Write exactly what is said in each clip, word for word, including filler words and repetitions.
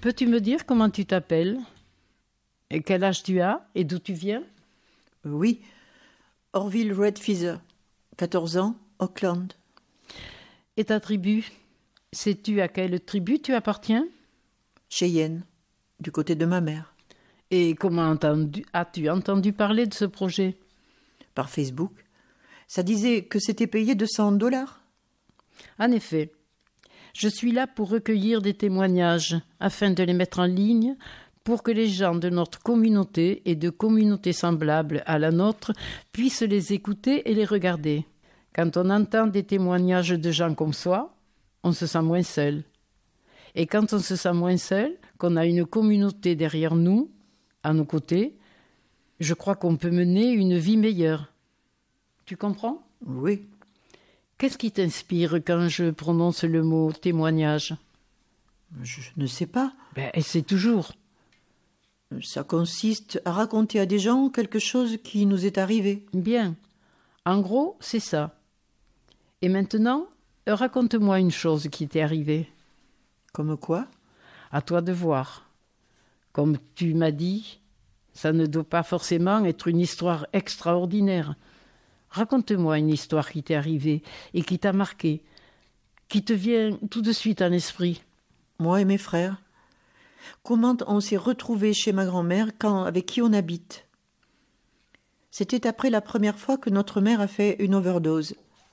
Peux-tu me dire comment tu t'appelles? Et quel âge tu as? Et d'où tu viens? Euh, Oui, Orville Redfeather, quatorze ans, Auckland. Et ta tribu? Sais-tu à quelle tribu tu appartiens? Cheyenne, du côté de ma mère, Et comment entendu- as-tu entendu parler de ce projet? par Facebook. Ça disait que c'était payé deux cents dollars. En effet, je suis là pour recueillir des témoignages afin de les mettre en ligne pour que les gens de notre communauté et de communautés semblables à la nôtre puissent les écouter et les regarder. Quand on entend des témoignages de gens comme soi, on se sent moins seul. Et quand on se sent moins seul, qu'on a une communauté derrière nous, à nos côtés, je crois qu'on peut mener une vie meilleure. Tu comprends? Oui, Qu'est-ce qui t'inspire quand je prononce le mot témoignage? je ne sais pas. Ben, essaie toujours. Ça consiste à raconter à des gens quelque chose qui nous est arrivé. Bien. En gros, c'est ça. Et maintenant, raconte-moi une chose qui t'est arrivée. Comme quoi? À toi de voir. Comme tu m'as dit, ça ne doit pas forcément être une histoire extraordinaire. Raconte-moi une histoire qui t'est arrivée et qui t'a marqué, qui te vient tout de suite en esprit. Moi et mes frères. Comment on s'est retrouvés chez ma grand-mère quand, avec qui on habite. C'était après la première fois que notre mère a fait une overdose.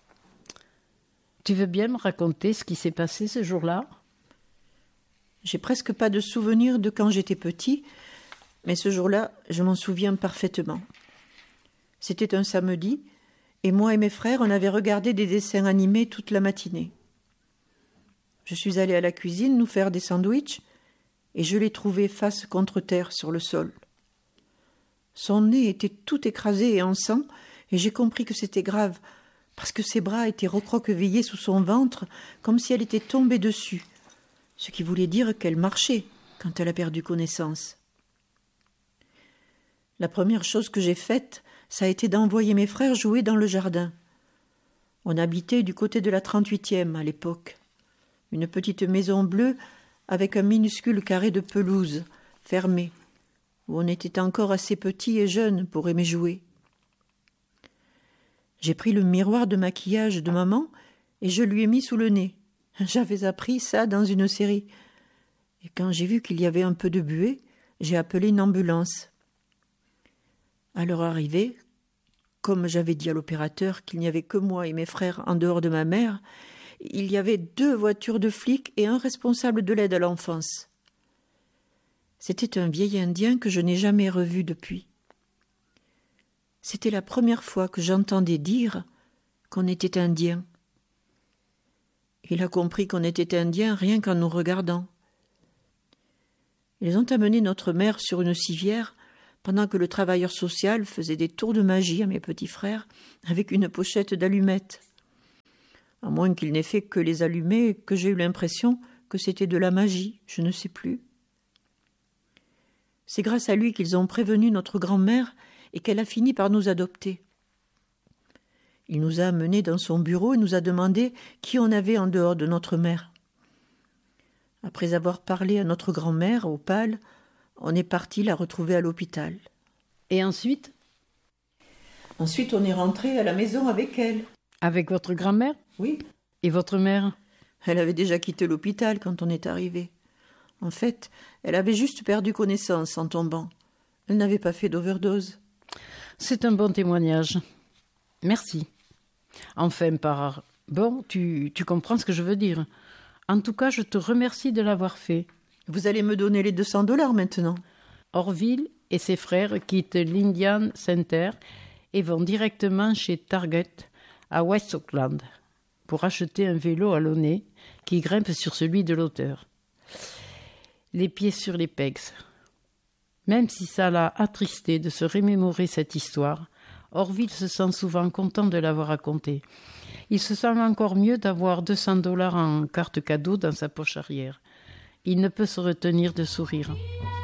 Tu veux bien me raconter ce qui s'est passé ce jour-là? J'ai presque pas de souvenir de quand j'étais petit, mais ce jour-là, je m'en souviens parfaitement. C'était un samedi, et moi et mes frères, on avait regardé des dessins animés toute la matinée. Je suis allée à la cuisine nous faire des sandwichs, et je l'ai trouvé face contre terre sur le sol. Son nez était tout écrasé et en sang, et j'ai compris que c'était grave, parce que ses bras étaient recroquevillés sous son ventre, comme si elle était tombée dessus, ce qui voulait dire qu'elle marchait quand elle a perdu connaissance. La première chose que j'ai faite, ça a été d'envoyer mes frères jouer dans le jardin. On habitait du côté de la trente-huitième à l'époque. Une petite maison bleue avec un minuscule carré de pelouse, fermé, où on était encore assez petit et jeune pour aimer jouer. J'ai pris le miroir de maquillage de maman et je lui ai mis sous le nez. J'avais appris ça dans une série. Et quand j'ai vu qu'il y avait un peu de buée, j'ai appelé une ambulance. À leur arrivée, comme j'avais dit à l'opérateur qu'il n'y avait que moi et mes frères en dehors de ma mère, il y avait deux voitures de flics et un responsable de l'aide à l'enfance. C'était un vieil Indien que je n'ai jamais revu depuis. C'était la première fois que j'entendais dire qu'on était Indien. Il a compris qu'on était Indien rien qu'en nous regardant. Ils ont amené notre mère sur une civière pendant que le travailleur social faisait des tours de magie à mes petits frères avec une pochette d'allumettes. À moins qu'il n'ait fait que les allumer et que j'ai eu l'impression que c'était de la magie, je ne sais plus. C'est grâce à lui qu'ils ont prévenu notre grand-mère et qu'elle a fini par nous adopter. Il nous a amenés dans son bureau et nous a demandé qui on avait en dehors de notre mère. Après avoir parlé à notre grand-mère, au P A L, on est parti la retrouver à l'hôpital. Et ensuite? Ensuite, on est rentré à la maison avec elle. Avec votre grand-mère? Oui, Et votre mère? elle avait déjà quitté l'hôpital quand on est arrivé. En fait, elle avait juste perdu connaissance en tombant. Elle n'avait pas fait d'overdose. C'est un bon témoignage. Merci. Enfin, par... Bon, tu, tu comprends ce que je veux dire. En tout cas, je te remercie de l'avoir fait. Vous allez me donner les deux cents dollars maintenant. Orville et ses frères quittent l'Indian Center et vont directement chez Target à West Auckland pour acheter un vélo hallonné qui grimpe sur celui de l'auteur. Les pieds sur les pegs. Même si ça l'a attristé de se remémorer cette histoire, Orville se sent souvent content de l'avoir racontée. Il se sent encore mieux d'avoir deux cents dollars en carte cadeau dans sa poche arrière. Il ne peut se retenir de sourire.